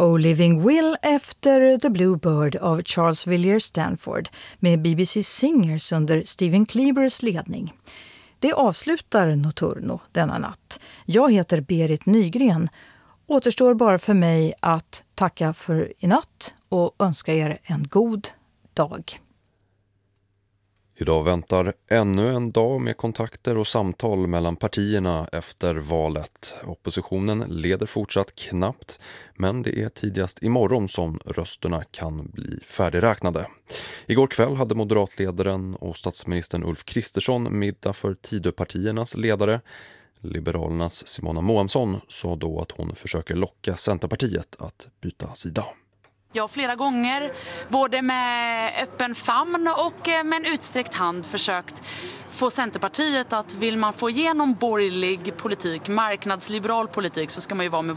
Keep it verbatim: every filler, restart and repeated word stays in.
O Living Will efter The Blue Bird av Charles Villiers Stanford med B B C Singers under Stephen Klebers ledning. Det avslutar Notturno denna natt. Jag heter Berit Nygren. Återstår bara för mig att tacka för i natt och önska er en god dag. Idag väntar ännu en dag med kontakter och samtal mellan partierna efter valet. Oppositionen leder fortsatt knappt, men det är tidigast imorgon som rösterna kan bli färdigräknade. Igår kväll hade moderatledaren och statsministern Ulf Kristersson middag för Tidöpartiernas ledare. Liberalernas Simona Moamsson sa då att hon försöker locka Centerpartiet att byta sida. Jag har flera gånger, både med öppen famn och med en utsträckt hand, försökt få Centerpartiet att vill man få igenom borgerlig politik, marknadsliberal politik, så ska man ju vara med